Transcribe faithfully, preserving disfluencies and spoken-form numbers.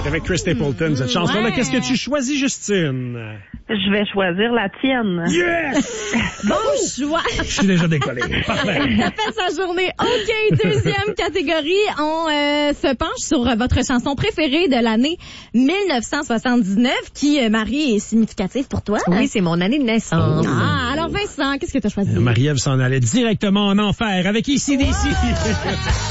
C'est avec Chris Stapleton, cette chanson-là. Ouais. Qu'est-ce que tu choisis, Justine? Je vais choisir la tienne. Yes! Bon choix. Je suis déjà décollé. Parfait. Ça fait sa journée. OK, deuxième catégorie. On euh, se penche sur votre chanson préférée de l'année dix-neuf cent soixante-dix-neuf qui, euh, Marie, est significative pour toi. Oui, c'est mon année de naissance. Ah, alors Vincent, qu'est-ce que tu as choisi? Marie-Ève s'en allait directement en enfer avec A C/D C.